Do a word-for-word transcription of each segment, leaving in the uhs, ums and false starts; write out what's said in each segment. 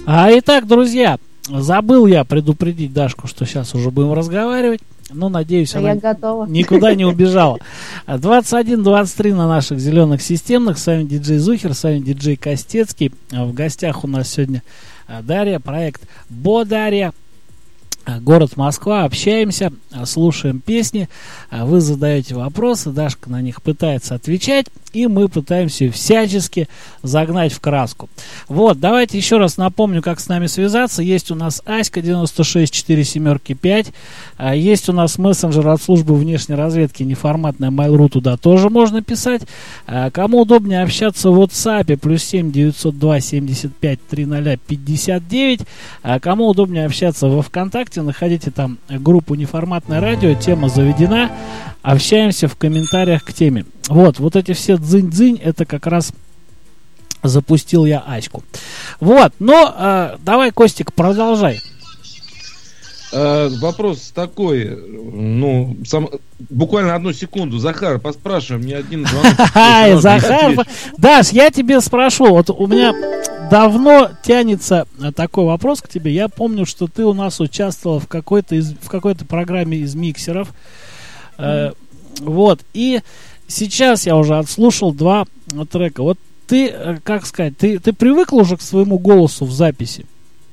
А, итак, друзья, забыл я предупредить Дашку, что сейчас уже будем разговаривать. Ну, надеюсь, а она я готова. никуда не убежала. двадцать один двадцать три на наших зеленых системных. С вами диджей Зухер, с вами диджей Костецкий. В гостях у нас сегодня Дарья, проект Бодарья. Город Москва, общаемся, слушаем песни, вы задаете вопросы, Дашка на них пытается отвечать, и мы пытаемся всячески загнать в краску. Вот, давайте еще раз напомню, как с нами связаться. Есть у нас Аська девяносто шесть четыре семь пять, есть у нас мессенджер от службы внешней разведки неформатная Mail.ru, туда тоже можно писать. Кому удобнее общаться в WhatsApp, плюс семь девятьсот два семьдесят пять тридцать пятьдесят девять, кому удобнее общаться во ВКонтакте, находите там группу «Неформатное радио», тема заведена, общаемся в комментариях к теме. Вот, вот эти все дзынь-дзынь, это как раз запустил я Аську. Вот, но э, давай, Костик, продолжай. Э, вопрос такой, ну, сам, буквально одну секунду. Захар, поспрашивай, мне один звонок. Захар, Даш, я тебе спрошу, вот у меня давно тянется такой вопрос к тебе. Я помню, что ты у нас участвовал в какой-то, из, в какой-то программе из миксеров. Э, вот, и сейчас я уже отслушал два трека. Вот ты, как сказать, ты, ты привыкла уже к своему голосу в записи?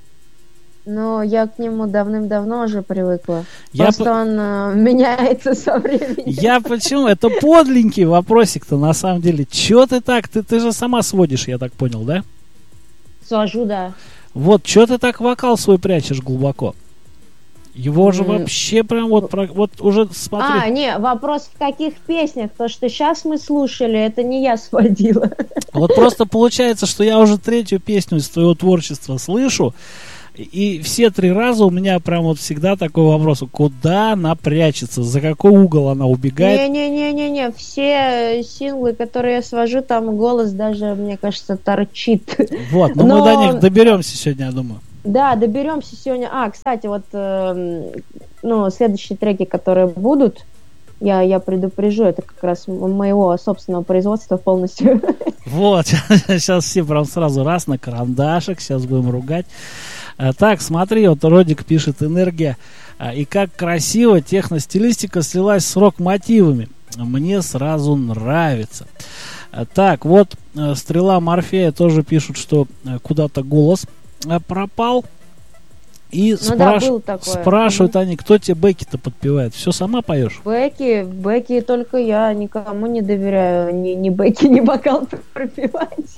Ну, я к нему давным-давно уже привыкла. Я Просто по... он э, меняется со временем. Я почему? Это подленький вопросик-то на самом деле. Чё ты так? Ты, ты же сама сводишь, я так понял, да? Свожу, да. Вот, чё ты так вокал свой прячешь глубоко? Его же mm. вообще прям вот, вот уже смотри. А, не, вопрос в каких песнях? То, что сейчас мы слушали, это не я сводила. Вот просто получается, что я уже третью песню из твоего творчества слышу, и все три раза у меня прям вот всегда такой вопрос: куда она прячется, за какой угол она убегает? Не-не-не-не-не, все синглы, которые я свожу, там голос даже, мне кажется, торчит. Вот, но, но... мы до них доберемся сегодня, я думаю. Да, доберемся сегодня. А, кстати, вот э, ну, следующие треки, которые будут, я, я предупрежу, это как раз моего собственного производства полностью. Вот, сейчас все прям сразу раз на карандашик, сейчас будем ругать. Так, смотри, вот Родик пишет: энергия. И как красиво техностилистика слилась с рок-мотивами. Мне сразу нравится. Так, вот Стрела Морфея тоже пишут, что куда-то голос пропал. И ну спраш... да, спрашивают mm-hmm. они, кто тебе бэки-то подпевает? Все сама поешь? Бэки, бэки только я, никому не доверяю ни, ни бэки, ни вокал пропевать.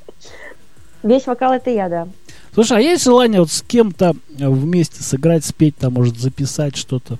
Весь вокал это я, да. Слушай, а есть желание вот с кем-то вместе сыграть, спеть, там, может, записать что-то?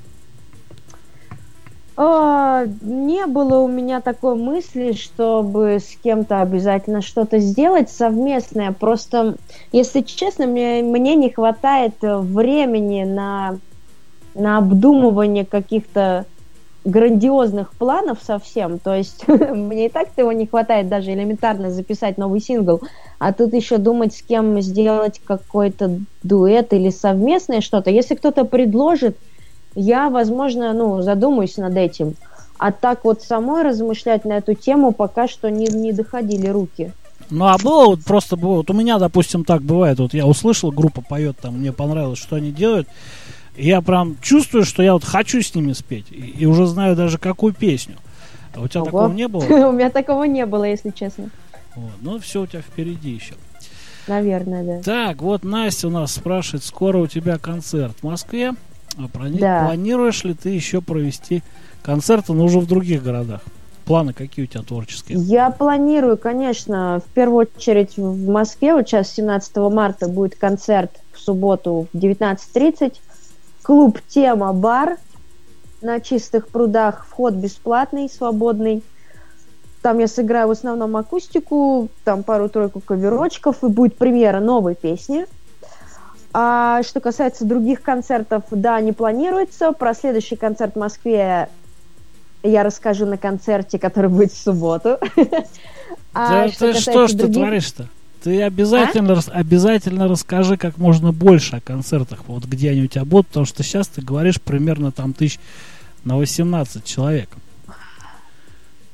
О, не было у меня такой мысли, чтобы с кем-то обязательно что-то сделать совместное. Просто, если честно, мне, мне не хватает времени на, на обдумывание каких-то грандиозных планов совсем. То есть мне и так-то его не хватает даже элементарно записать новый сингл. А тут еще думать, с кем сделать какой-то дуэт или совместное что-то. Если кто-то предложит, я, возможно, ну, задумаюсь над этим. А так вот самой размышлять на эту тему пока что не, не доходили руки. Ну, а было вот просто, вот у меня, допустим, так бывает. Вот я услышал, группа поет, там, мне понравилось, что они делают. И я прям чувствую, что я вот хочу с ними спеть. И, и уже знаю даже, какую песню. А у тебя Ого. Такого не было? У меня такого не было, если честно. Вот. Ну, все у тебя впереди еще. Наверное, да. Так, вот Настя у нас спрашивает: скоро у тебя концерт в Москве. А прони... да. Планируешь ли ты еще провести концерты, но уже в других городах? Планы какие у тебя творческие? Я планирую, конечно, в первую очередь в Москве. Вот сейчас семнадцатого марта будет концерт в субботу в девятнадцать тридцать. Клуб «Тема Бар» на Чистых прудах. Вход бесплатный, свободный. Там я сыграю в основном акустику, там пару-тройку каверочков, и будет премьера новой песни. А что касается других концертов, да, не планируется. Про следующий концерт в Москве я расскажу на концерте, который будет в субботу. Да ты что ж ты творишь-то? Ты обязательно, а? рас, обязательно расскажи как можно больше о концертах, вот где они у тебя будут, потому что сейчас ты говоришь примерно там тысяч на восемнадцать человек.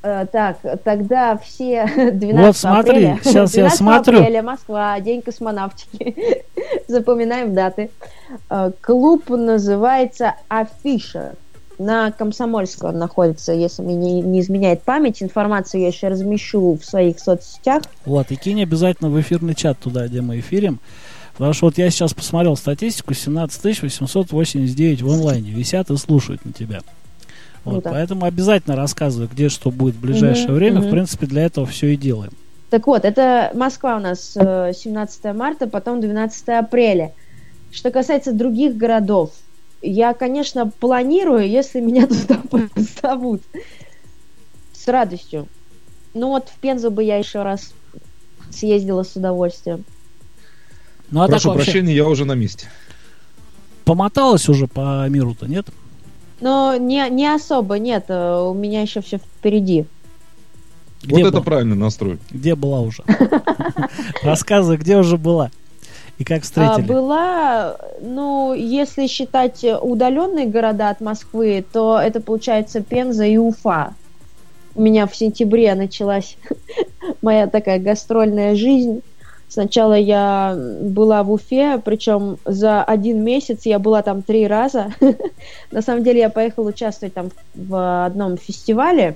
Э, так, тогда все двенадцатого Вот смотри, апреля, сейчас я смотрю. апреля, Москва, День космонавтики. Запоминаем даты. Э, клуб называется Афиша. На Комсомольской он находится, если мне не, не изменяет память. Информацию я еще размещу в своих соцсетях. Вот, и кинь обязательно в эфирный чат туда, где мы эфирим. Потому что вот я сейчас посмотрел статистику, семнадцать тысяч восемьсот восемьдесят девять в онлайне висят и слушают на тебя. Вот, поэтому обязательно рассказывай, где что будет в ближайшее угу, время. Угу. В принципе, для этого все и делаем. Так вот, это Москва у нас семнадцатого марта, потом двенадцатого апреля. Что касается других городов, я, конечно, планирую, если меня туда позовут. С радостью. Ну вот в Пензу бы я еще раз съездила с удовольствием. Ну, а прошу вообще... прощения, я уже на месте. Помоталась уже по миру-то, нет? Но не, не особо, нет. У меня еще все впереди. Где вот была? Это правильный настрой. Где была уже? Рассказывай, где уже была и как встретили. Была, ну, если считать удаленные города от Москвы, то это получается Пенза и Уфа. У меня в сентябре началась моя такая гастрольная жизнь. Сначала я была в Уфе, причем за один месяц я была там три раза. На самом деле я поехала участвовать там в одном фестивале.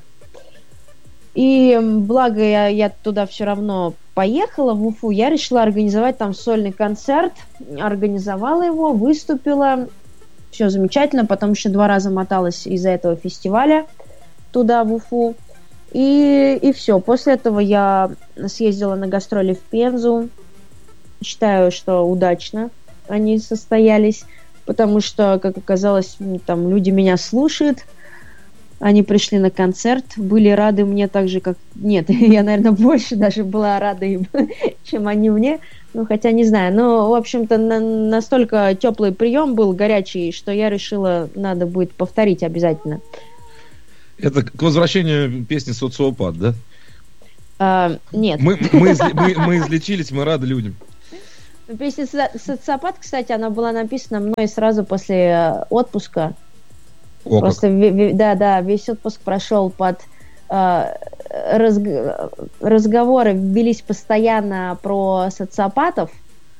И благо я, я туда все равно поехала, в Уфу, я решила организовать там сольный концерт. Организовала его, выступила. Все замечательно. Потом еще два раза моталась из-за этого фестиваля туда, в Уфу. И, и все. После этого я съездила на гастроли в Пензу. Считаю, что удачно они состоялись, потому что, как оказалось, там люди меня слушают. Они пришли на концерт, были рады мне так же, как... Нет, я, наверное, больше даже была рада им, чем они мне. Ну, хотя не знаю. Но, в общем-то, на- настолько теплый прием был, горячий, что я решила, надо будет повторить обязательно. Это к возвращению песни «Социопат», да? А, нет. Мы, мы, изли, мы, мы излечились, мы рады людям. Песня «Социопат», кстати, она была написана мной сразу после отпуска. О, Просто, в, да, да, весь отпуск прошел под... Э, разг... Разговоры велись постоянно про социопатов.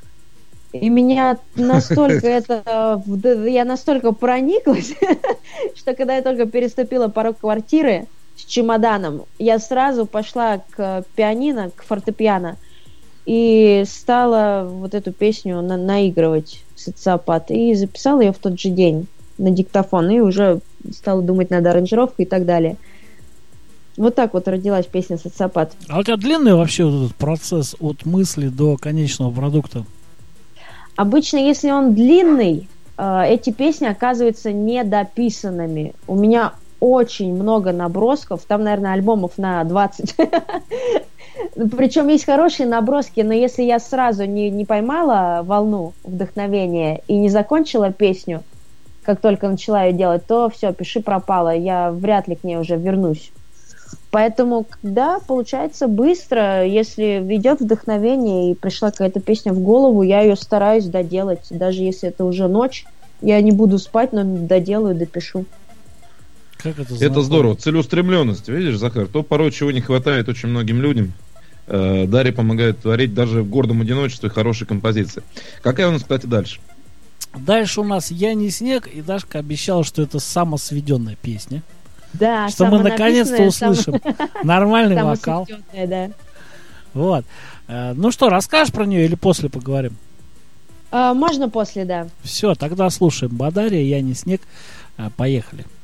И меня настолько это... Я настолько прониклась, что когда я только переступила порог квартиры с чемоданом, я сразу пошла к пианино, к фортепиано, и стала вот эту песню на- наигрывать «Социопат». И записала ее в тот же день на диктофон. И уже стала думать над аранжировкой и так далее. Вот так вот родилась песня «Социопат». А у тебя длинный вообще вот этот процесс от мысли до конечного продукта? Обычно, если он длинный, э, эти песни оказываются недописанными. У меня очень много набросков. Там, наверное, альбомов на двадцать. Причем есть хорошие наброски, но если я сразу не, не поймала волну вдохновения и не закончила песню, как только начала ее делать, то все, пиши пропало. Я вряд ли к ней уже вернусь. Поэтому, да, получается быстро, если идет вдохновение и пришла какая-то песня в голову, я ее стараюсь доделать. Даже если это уже ночь, я не буду спать, но доделаю, допишу. Как это, это здорово. Целеустремленность, видишь, Захар? То порой чего не хватает очень многим людям. Дарья помогает творить даже в гордом одиночестве хорошие композиции. Какая у нас, кстати, дальше? Дальше у нас «Я не снег», и Дашка обещала, что это самосведенная песня. Да, что мы наконец-то услышим само... нормальный вокал. Да. Вот. Ну что, расскажешь про нее или после поговорим? А, можно после, да. Все, тогда слушаем Бодария, «Я не снег». Поехали.